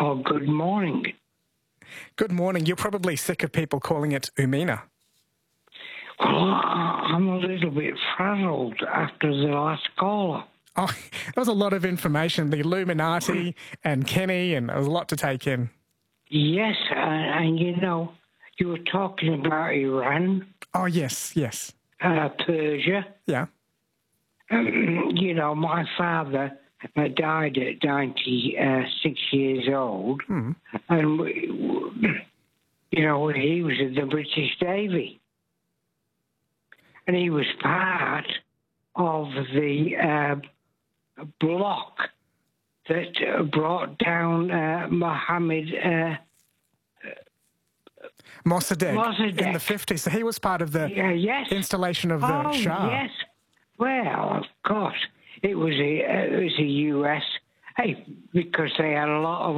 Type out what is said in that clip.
Oh, good morning. Good morning. You're probably sick of people calling it Umina. Well, I'm a little bit frazzled after the last caller. Oh, there was a lot of information, the Illuminati and Kenny, and there was a lot to take in. Yes, and you were talking about Iran, Oh, yes. Persia. Yeah. My father died at 96 years old, and, he was in the British Navy. And he was part of the block that brought down Mohammed Mossadegh in the 50s. So he was part of the installation of the Shah. Yes. Well, of course, it was a US, because they had a lot of